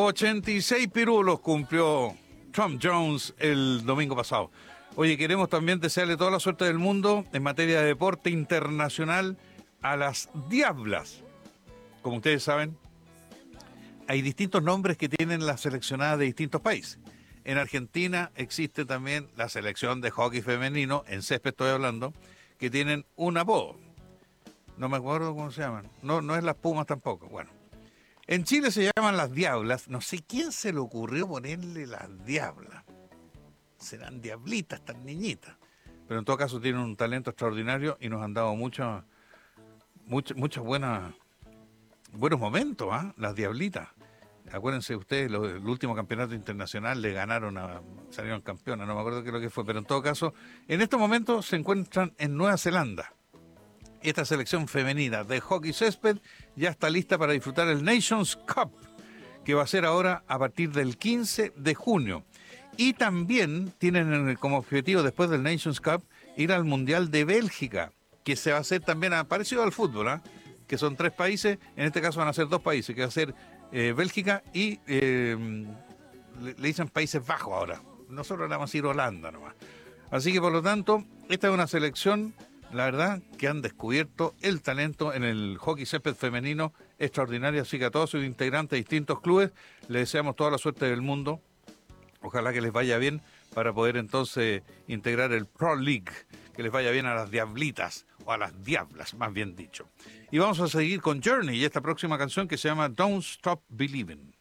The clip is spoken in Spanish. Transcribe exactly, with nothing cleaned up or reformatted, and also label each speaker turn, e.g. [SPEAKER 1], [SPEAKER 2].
[SPEAKER 1] ochenta y seis pirulos cumplió Trump Jones el domingo pasado. Oye, queremos también desearle toda la suerte del mundo en materia de deporte internacional a las Diablas. Como ustedes saben, hay distintos nombres que tienen las seleccionadas de distintos países. En Argentina existe también la selección de hockey femenino, en césped estoy hablando, que tienen un apodo. No me acuerdo cómo se llaman. No, no es las Pumas tampoco. Bueno. En Chile se llaman las Diablas. No sé quién se le ocurrió ponerle las Diablas. Serán diablitas, estas niñitas. Pero en todo caso tienen un talento extraordinario y nos han dado muchos muchos muchos buenas buenos momentos, ¿ah? ¿eh? Las Diablitas. Acuérdense ustedes, lo, el último campeonato internacional le ganaron a, salieron campeonas, no me acuerdo qué es lo que fue, pero en todo caso, en estos momentos se encuentran en Nueva Zelanda. Esta selección femenina de hockey césped ya está lista para disfrutar el Nations Cup, que va a ser ahora a partir del quince de junio. Y también tienen como objetivo, después del Nations Cup, ir al Mundial de Bélgica, que se va a hacer también parecido al fútbol, ¿eh? Que son tres países, en este caso van a ser dos países, que va a ser eh, Bélgica y eh, le, le dicen Países Bajos ahora. Nosotros le vamos a ir Holanda nomás. Así que por lo tanto, esta es una selección, la verdad, que han descubierto el talento en el hockey césped femenino extraordinario, así que a todos sus integrantes de distintos clubes les deseamos toda la suerte del mundo. Ojalá que les vaya bien para poder entonces integrar el Pro League, que les vaya bien a las Diablitas, o a las Diablas, más bien dicho. Y vamos a seguir con Journey y esta próxima canción que se llama Don't Stop Believing.